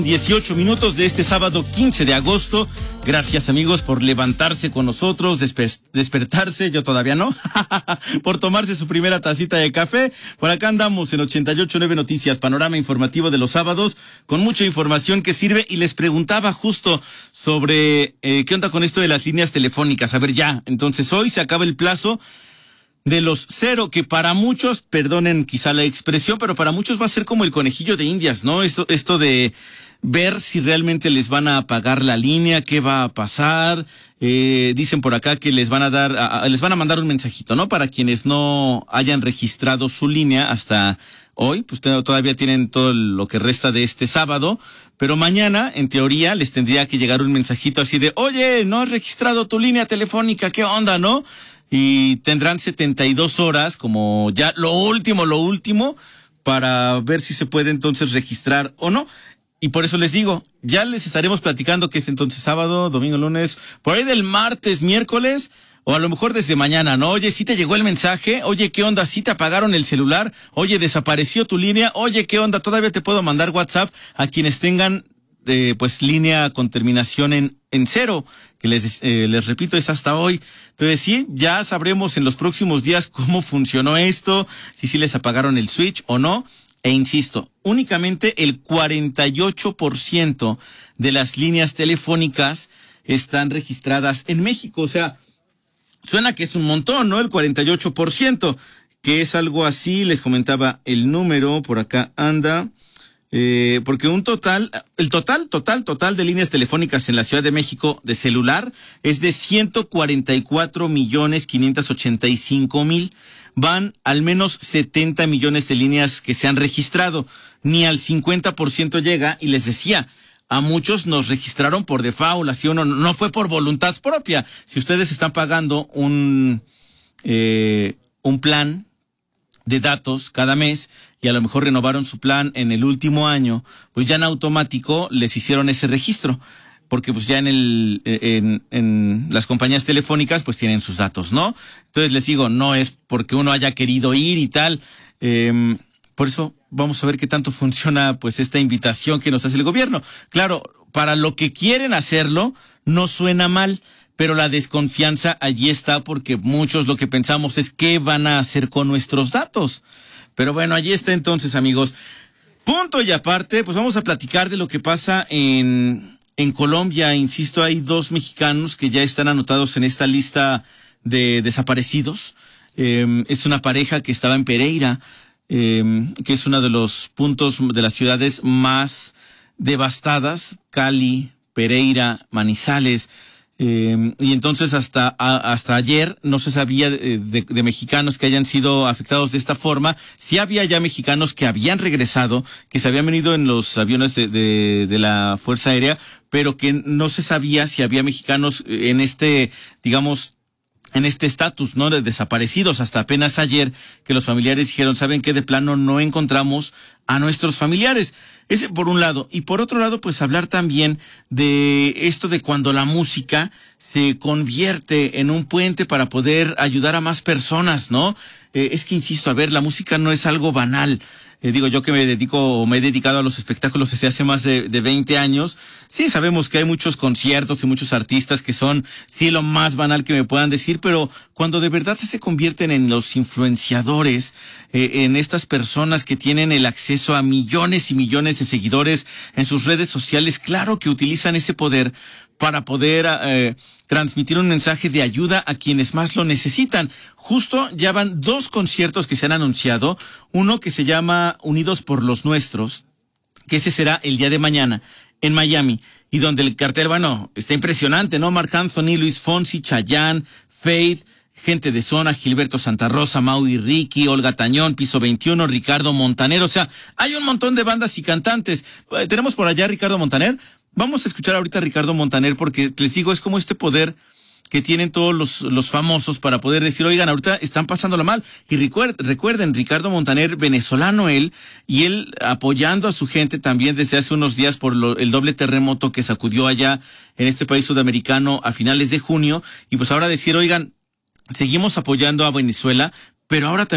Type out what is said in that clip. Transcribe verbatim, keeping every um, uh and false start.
dieciocho minutos de este sábado quince de agosto. Gracias, amigos, por levantarse con nosotros, despe- despertarse, yo todavía no, por tomarse su primera tacita de café. Por acá andamos en ochenta y ocho punto nueve Noticias, panorama informativo de los sábados, con mucha información que sirve. Y les preguntaba justo sobre eh, qué onda con esto de las líneas telefónicas. A ver, ya, entonces hoy se acaba el plazo de los cero, que para muchos, perdonen quizá la expresión, pero para muchos va a ser como el conejillo de Indias, ¿no? Esto, esto de ver si realmente les van a pagar la línea, qué va a pasar. Eh, dicen por acá que les van a dar, a, les van a mandar un mensajito, ¿no? Para quienes no hayan registrado su línea hasta hoy, pues todavía tienen todo lo que resta de este sábado, pero mañana, en teoría, les tendría que llegar un mensajito así de, oye, no has registrado tu línea telefónica, ¿qué onda, no? Y tendrán setenta y dos horas, como ya lo último, lo último, para ver si se puede entonces registrar o no. Y por eso les digo, ya les estaremos platicando que es entonces sábado, domingo, lunes, por ahí del martes, miércoles, o a lo mejor desde mañana, ¿no? Oye, ¿sí te llegó el mensaje? Oye, ¿qué onda? ¿Sí te apagaron el celular? Oye, ¿desapareció tu línea? Oye, ¿qué onda? Todavía te puedo mandar WhatsApp a quienes tengan Eh, pues línea con terminación en, en cero, que les, eh, les repito, es hasta hoy. Entonces sí, ya sabremos en los próximos días cómo funcionó esto, si sí les apagaron el switch o no. E insisto, únicamente el cuarenta y ocho por ciento de las líneas telefónicas están registradas en México. O sea, suena que es un montón, ¿no? El cuarenta y ocho por ciento, que es algo así. Les comentaba el número, por acá anda. Eh, porque un total, el total, total, total de líneas telefónicas en la Ciudad de México de celular es de ciento cuarenta y cuatro millones quinientos ochenta y cinco mil. Van al menos setenta millones de líneas que se han registrado. Ni al cincuenta por ciento llega, y les decía, a muchos nos registraron por default, así uno, no fue por voluntad propia. Si ustedes están pagando un, eh, un plan de datos cada mes y a lo mejor renovaron su plan en el último año, pues ya en automático les hicieron ese registro, porque pues ya en el en, en las compañías telefónicas pues tienen sus datos, ¿no? Entonces les digo, no es porque uno haya querido ir y tal, eh, por eso vamos a ver qué tanto funciona pues esta invitación que nos hace el gobierno. Claro, para lo que quieren hacerlo no suena mal, pero la desconfianza allí está, porque muchos lo que pensamos es qué van a hacer con nuestros datos. Pero bueno, allí está entonces, amigos. Punto y aparte, pues vamos a platicar de lo que pasa en, en Colombia. Insisto, hay dos mexicanos que ya están anotados en esta lista de desaparecidos. Eh, es una pareja que estaba en Pereira, eh, que es uno de los puntos de las ciudades más devastadas, Cali, Pereira, Manizales. Eh, y entonces hasta a, hasta ayer no se sabía de, de, de mexicanos que hayan sido afectados de esta forma. Sí había ya mexicanos que habían regresado, que se habían venido en los aviones de, de, de la Fuerza Aérea, pero que no se sabía si había mexicanos en este, digamos, en este estatus, ¿no? De desaparecidos, hasta apenas ayer que los familiares dijeron, ¿saben qué? De plano no encontramos a nuestros familiares. Ese por un lado. Y por otro lado, pues hablar también de esto de cuando la música se convierte en un puente para poder ayudar a más personas, ¿no? Eh, es que insisto, a ver, la música no es algo banal. Eh, digo, yo que me dedico o me he dedicado a los espectáculos desde hace más de, de veinte años, sí sabemos que hay muchos conciertos y muchos artistas que son, sí, lo más banal que me puedan decir, pero cuando de verdad se convierten en los influenciadores, eh, en estas personas que tienen el acceso a millones y millones de seguidores en sus redes sociales, claro que utilizan ese poder para poder eh, transmitir un mensaje de ayuda a quienes más lo necesitan. Justo ya van dos conciertos que se han anunciado, uno que se llama Unidos por los Nuestros, que ese será el día de mañana en Miami, y donde el cartel, bueno, está impresionante, ¿no? Marc Anthony, Luis Fonsi, Chayanne, Faith, Gente de Zona, Gilberto Santa Rosa, Mau y Ricky, Olga Tañón, Piso veintiuno, Ricardo Montaner. O sea, hay un montón de bandas y cantantes. Eh, tenemos por allá a Ricardo Montaner. Vamos a escuchar ahorita a Ricardo Montaner, porque les digo, es como este poder que tienen todos los, los famosos para poder decir, oigan, ahorita están pasándola mal. Y recuerden, recuerden, Ricardo Montaner, venezolano él, y él apoyando a su gente también desde hace unos días por lo, el doble terremoto que sacudió allá en este país sudamericano a finales de junio. Y pues ahora decir, oigan, seguimos apoyando a Venezuela, pero ahora también